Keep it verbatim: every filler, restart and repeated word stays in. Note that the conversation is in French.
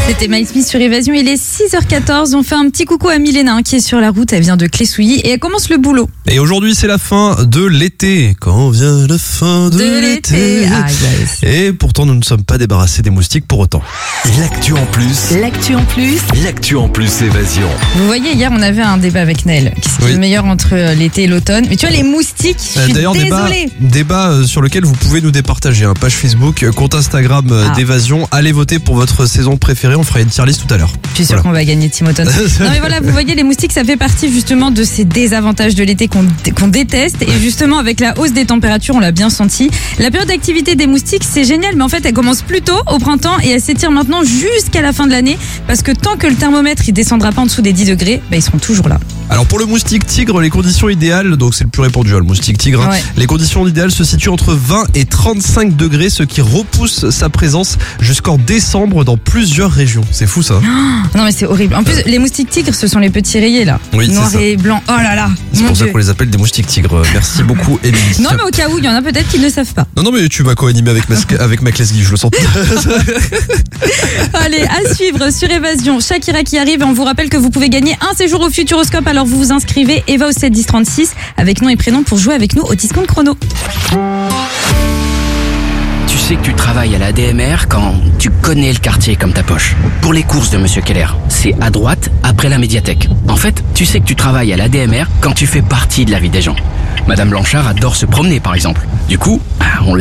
C'était Mike Smith sur Évasion, il est six heures quatorze, on fait un petit coucou à Milena hein, qui est sur la route, elle vient de Clé-Souilly et elle commence le boulot. Et aujourd'hui c'est la fin de l'été, quand vient la fin de, De l'été. l'été. Ah, yes. Et pourtant nous ne sommes pas débarrassés des moustiques pour autant. L'actu en plus, L'actu en plus. l'actu en plus Évasion. Vous voyez, hier on avait un débat avec Naël, qui c'est Oui. le meilleur entre euh, l'été et l'automne. Mais tu vois, les moustiques, je suis D'ailleurs débat, désolée. débat euh, sur lequel vous pouvez nous départager, hein, page Facebook, euh, compte Instagram euh, Ah. d'Évasion, allez voter pour votre saison préférée, on fera une tier list tout à l'heure. Je suis sûre Voilà. qu'on va gagner Timothée. Non mais voilà, vous voyez, les moustiques, ça fait partie justement de ces désavantages de l'été qu'on qu'on déteste. Et justement, avec la hausse des températures, on l'a bien senti. La période d'activité des moustiques, c'est génial, mais en fait, elle commence plus tôt, au printemps, et elle s'étire maintenant jusqu'à la fin de l'année. Parce que tant que le thermomètre il descendra pas en dessous des dix degrés, bah, ils seront toujours là. Alors pour le moustique tigre, les conditions idéales, donc c'est le plus répandu, hein, le moustique tigre, hein, Ouais. les conditions idéales se situent entre vingt et trente-cinq degrés, ce qui repousse sa présence jusqu'en décembre dans plusieurs régions. C'est fou ça. Non mais c'est horrible. En plus, les moustiques tigres, ce sont les petits rayés là. Oui, c'est Noirs ça. et blancs. Oh là là. C'est mon pour ça Dieu. qu'on les appelle des moustiques tigres. Merci beaucoup Émilie. Non mais au cas où, il y en a peut-être qui ne savent pas. Non, non, mais tu vas co-animer avec, ma, avec Mac Lesguy, je le sens. Allez, à suivre sur Évasion, Shakira qui arrive et on vous rappelle que vous pouvez gagner un séjour au Futuroscope, alors vous vous inscrivez Eva au sept dix trente-six avec nom et prénom pour jouer avec nous au Discount Chrono. Tu sais que tu travailles à la D M R quand tu connais le quartier comme ta poche. Pour les courses de Monsieur Keller, c'est à droite, après la médiathèque. En fait, tu sais que tu travailles à la D M R quand tu fais partie de la vie des gens. Madame Blanchard adore se promener, par exemple. Du coup, on